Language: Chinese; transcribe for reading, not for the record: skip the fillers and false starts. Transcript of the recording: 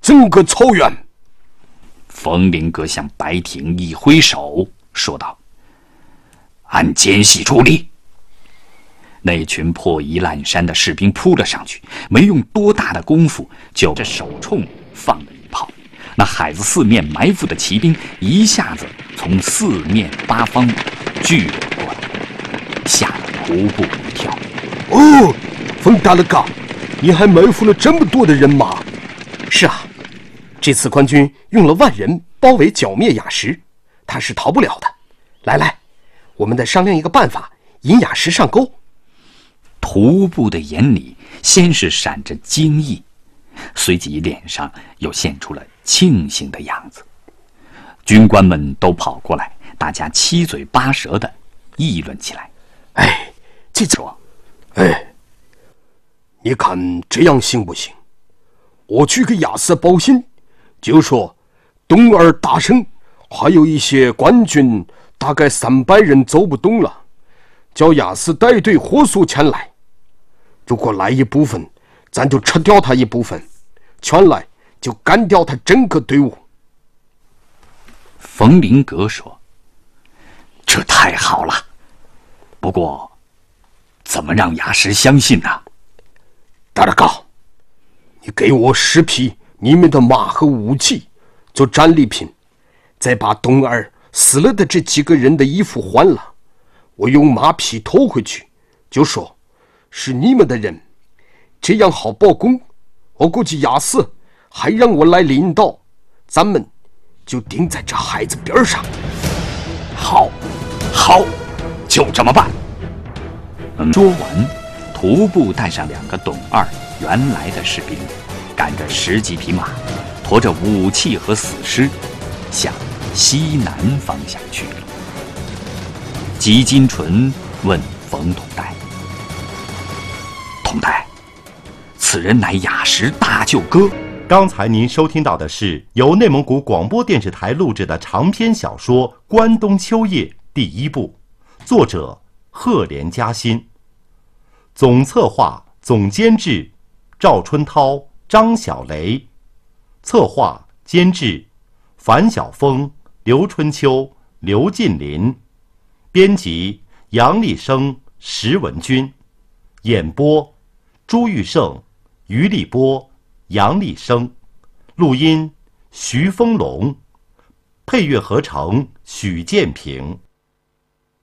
整个草原。 冯林阁向白挺一挥手，说道：“按奸细处理。”那群破衣烂衫的士兵扑了上去，没用多大的功夫，就着手铳放了一炮。那海子四面埋伏的骑兵一下子从四面八方聚了过来，吓得徒步一跳。 哦，冯大了嘎，你还埋伏了这么多的人马？ 是啊，这次官军用了万人包围剿灭雅什，他是逃不了的。来，我们再商量一个办法，引雅什上钩。 徒步的眼里先是闪着惊异，随即脸上又现出了庆幸的样子。军官们都跑过来，大家七嘴八舌地议论起来。 这说， 你看这样行不行？我去给亚瑟报信，就说东儿大胜，还有一些官军大概300人走不动了，叫亚瑟带队火速前来。如果来一部分，咱就吃掉他一部分，全来就干掉他整个队伍。 冯林阁说：“这太好了，不过怎么让雅什相信呢？” 大大高，你给我10匹你们的马和武器做战利品，再把东儿死了的这几个人的衣服换了，我用马匹拖回去，就说是你们的人，这样好报功。我估计亚瑟还让我来领导，咱们就定在这孩子边上。 好，就这么办。说完，徒步带上2个董二原来的士兵，赶着10几匹马，驮着武器和死尸，向西南方向去了。吉金纯问冯统带：“统带，此人乃雅什大舅哥。” 刚才您收听到的是由内蒙古广播电视台录制的长篇小说《关东秋叶》第1部，作者赫连嘉欣，总策划、总监制赵春涛、张小雷，策划、监制樊晓峰、刘春秋、刘进林，编辑杨立生、石文军，演播朱玉胜、于立波、杨立生，录音徐丰龙，配乐合成许建平。